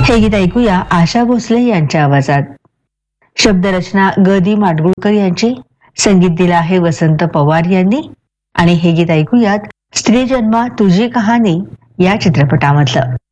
हे गीत ऐकूया आशा भोसले यांच्या आवाजात. शब्दरचना ग.दी. माडगुळकर यांची, संगीत दिलं आहे वसंत पवार यांनी. आणि हे गीत ऐकूयात स्त्री जन्मा तुझी कहाणी या चित्रपटामधलं.